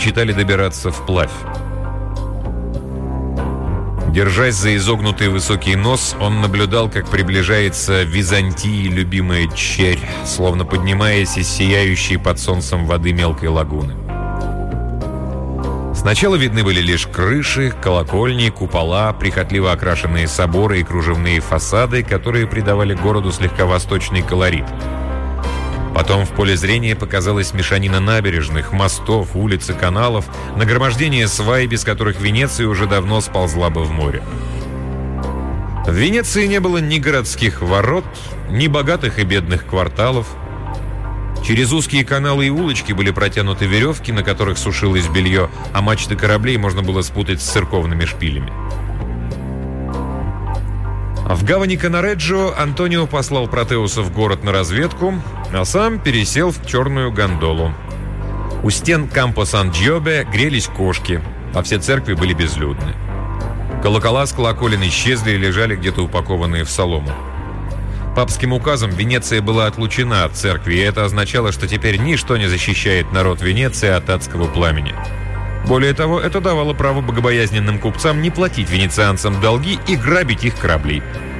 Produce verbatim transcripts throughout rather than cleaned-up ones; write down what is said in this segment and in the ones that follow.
предпочитали добираться вплавь. Держась за изогнутый высокий нос, он наблюдал, как приближается Византии любимая черь, словно поднимаясь из сияющей под солнцем воды мелкой лагуны. Сначала видны были лишь крыши, колокольни, купола, прихотливо окрашенные соборы и кружевные фасады, которые придавали городу слегка восточный колорит. Потом в поле зрения показалась мешанина набережных, мостов, улиц и каналов, нагромождение свай, без которых Венеция уже давно сползла бы в море. В Венеции не было ни городских ворот, ни богатых и бедных кварталов. Через узкие каналы и улочки были протянуты веревки, на которых сушилось белье, а мачты кораблей можно было спутать с церковными шпилями. В гавани Канареджо Антонио послал Протеуса в город на разведку, а сам пересел в черную гондолу. У стен Кампо Сан-Джиобе грелись кошки, а все церкви были безлюдны. Колокола с колоколен исчезли и лежали где-то упакованные в солому. Папским указом Венеция была отлучена от церкви, и это означало, что теперь ничто не защищает народ Венеции от адского пламени. Более того, это давало право богобоязненным купцам не платить венецианцам долги и грабить их корабли.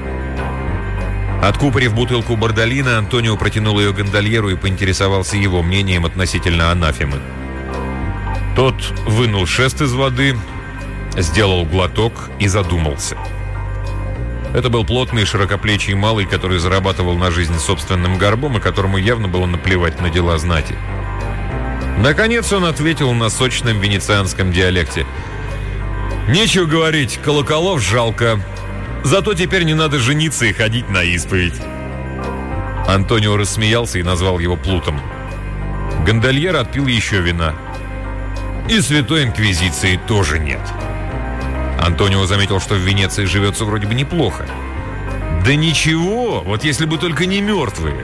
Откупорив бутылку бордолина, Антонио протянул ее гондольеру и поинтересовался его мнением относительно анафемы. Тот вынул шест из воды, сделал глоток и задумался. Это был плотный широкоплечий малый, который зарабатывал на жизнь собственным горбом и которому явно было наплевать на дела знати. Наконец он ответил на сочном венецианском диалекте: «Нечего говорить, колоколов жалко. Зато теперь не надо жениться и ходить на исповедь». Антонио рассмеялся и назвал его плутом. Гондольер отпил еще вина. И Святой Инквизиции тоже нет. Антонио заметил, что в Венеции живется вроде бы неплохо. Да ничего, вот если бы только не мертвые.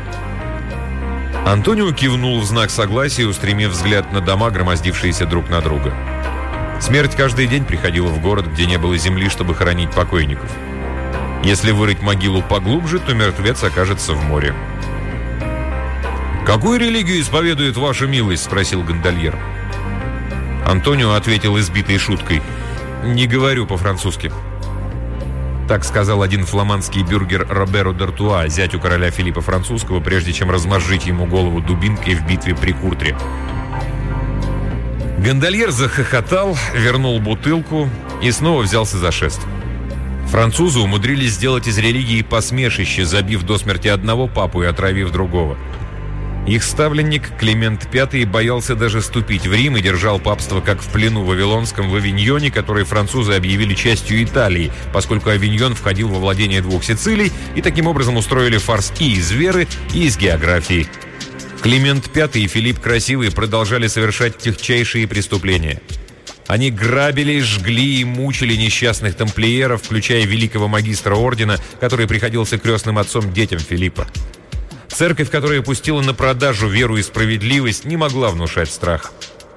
Антонио кивнул в знак согласия, устремив взгляд на дома, громоздившиеся друг на друга. Смерть каждый день приходила в город, где не было земли, чтобы хоронить покойников. Если вырыть могилу поглубже, то мертвец окажется в море. «Какую религию исповедует ваша милость?» – спросил гондольер. Антонио ответил избитой шуткой: «Не говорю по-французски». Так сказал один фламандский бюргер Роберу д'Артуа, зятю короля Филиппа Французского, прежде чем размозжить ему голову дубинкой в битве при Куртре. Гондольер захохотал, вернул бутылку и снова взялся за шест. Французы умудрились сделать из религии посмешище, забив до смерти одного папу и отравив другого. Их ставленник Климент Пятый боялся даже ступить в Рим и держал папство как в плену вавилонском в Авиньоне, который французы объявили частью Италии, поскольку Авиньон входил во владение двух Сицилий, и таким образом устроили фарс и из веры, и из географии. Климент Пятый и Филипп Красивый продолжали совершать тягчайшие преступления. Они грабили, жгли и мучили несчастных тамплиеров, включая великого магистра ордена, который приходился крестным отцом детям Филиппа. Церковь, которая пустила на продажу веру и справедливость, не могла внушать страх.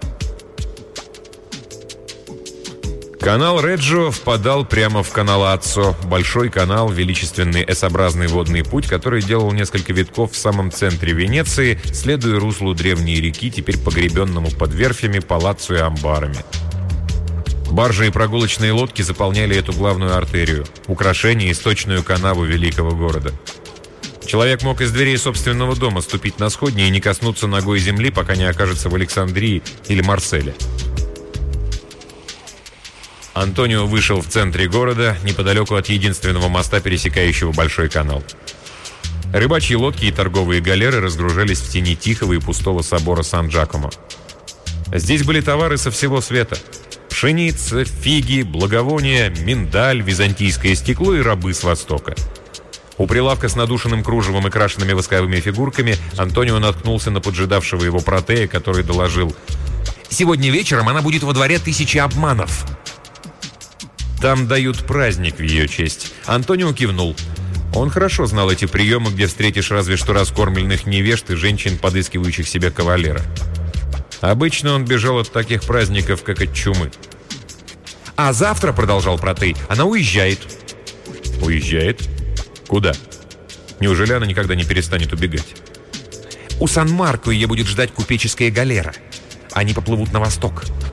Канал Реджо впадал прямо в канал Аццо, большой канал, величественный эсообразный водный путь, который делал несколько витков в самом центре Венеции, следуя руслу древней реки, теперь погребенному под верфями, палаццо и амбарами. Баржи и прогулочные лодки заполняли эту главную артерию, украшение и сточную канаву великого города. Человек мог из дверей собственного дома ступить на сходни и не коснуться ногой земли, пока не окажется в Александрии или Марселе. Антонио вышел в центре города, неподалеку от единственного моста, пересекающего большой канал. Рыбачьи лодки и торговые галеры разгружались в тени тихого и пустого собора Сан-Джакомо. Здесь были товары со всего света: пшеница, фиги, благовония, миндаль, византийское стекло и рабы с Востока. У прилавка с надушенным кружевом и крашенными восковыми фигурками Антонио наткнулся на поджидавшего его Протея, который доложил: «Сегодня вечером она будет во дворе тысячи обманов». «Там дают праздник в ее честь». Антонио кивнул. Он хорошо знал эти приемы, где встретишь разве что раскормленных невежд и женщин, подыскивающих себе кавалера. Обычно он бежал от таких праздников, как от чумы. «А завтра, — продолжал Протей, — она уезжает». «Уезжает? Куда? Неужели она никогда не перестанет убегать?» «У Сан-Марко ее будет ждать купеческая галера. Они поплывут на восток.